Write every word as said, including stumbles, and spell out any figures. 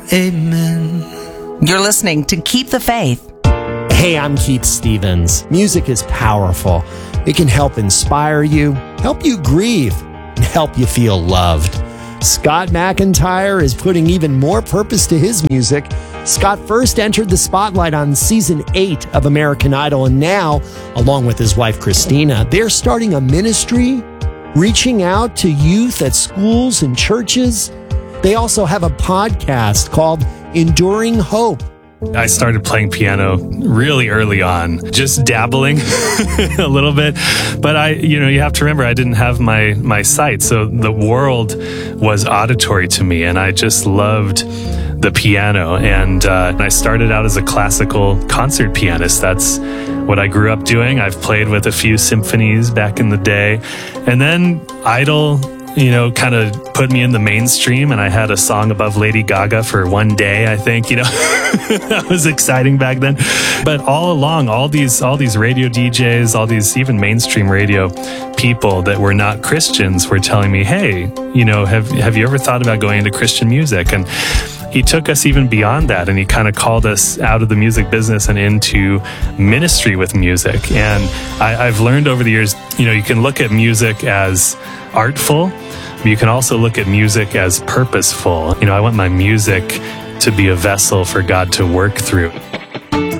amen. You're listening to Keep the Faith. Hey, I'm Keith Stevens. Music is powerful. It can help inspire you, help you grieve, and help you feel loved. Scott McIntyre is putting even more purpose to his music. Scott first entered the spotlight on season eight of American Idol, and now, along with his wife Christina, they're starting a ministry reaching out to youth at schools and churches. They also have a podcast called Enduring Hope. I started playing piano really early on, just dabbling a little bit. But I, you know, you have to remember I didn't have my, my sight. So the world was auditory to me, and I just loved the piano. And uh, I started out as a classical concert pianist. That's what I grew up doing. I've played with a few symphonies back in the day. And then Idol, you know, kind of put me in the mainstream, and I had a song above Lady Gaga for one day, I think, you know. That was exciting back then. But all along, all these all these radio D Js, all these even mainstream radio people that were not Christians were telling me, hey, you know, have have you ever thought about going into Christian music? And he took us even beyond that, and he kind of called us out of the music business and into ministry with music. And I, I've learned over the years, you know, you can look at music as artful, but you can also look at music as purposeful. You know, I want my music to be a vessel for God to work through.